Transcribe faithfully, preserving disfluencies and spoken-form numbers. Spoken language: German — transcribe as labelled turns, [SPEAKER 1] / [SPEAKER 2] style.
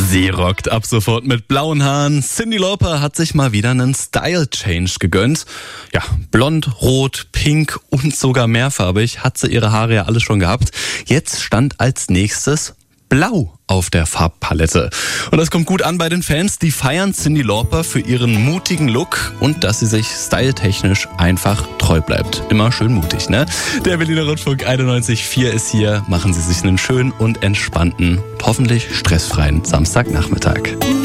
[SPEAKER 1] Sie rockt ab sofort mit blauen Haaren. Cyndi Lauper hat sich mal wieder einen Style-Change gegönnt. Ja, blond, rot, pink und sogar mehrfarbig hat sie ihre Haare ja alles schon gehabt. Jetzt stand als nächstes Blau auf der Farbpalette. Und das kommt gut an bei den Fans. Die feiern Cyndi Lauper für ihren mutigen Look und dass sie sich styletechnisch einfach treu bleibt. Immer schön mutig, ne? Der Berliner Rundfunk einundneunzig Komma vier ist hier. Machen Sie sich einen schönen und entspannten, hoffentlich stressfreien Samstagnachmittag.